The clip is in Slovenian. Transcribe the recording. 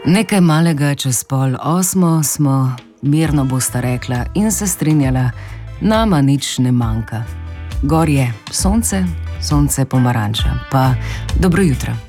Nekaj malega čez 7:30 smo, mirno bosta rekla in se strinjala, nama nič ne manjka. Gor je sonce, sonce pomaranča, pa dobro jutro.